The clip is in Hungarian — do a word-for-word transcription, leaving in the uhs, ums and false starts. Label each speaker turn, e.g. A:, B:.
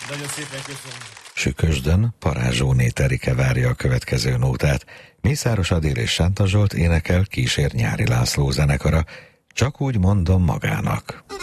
A: Nagyon szépen köszönöm.
B: Sükösdön Parázsóné Terike várja a következő nótát. Mészáros Adél és Sánta Zsolt énekel, kísér Nyári László zenekara. Csak úgy mondom magának.